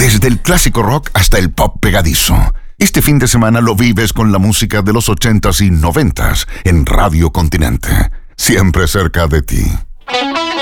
Desde el clásico rock hasta el pop pegadizo. Este fin de semana lo vives con la música de los 80s y 90s en Radio Continente. Siempre cerca de ti.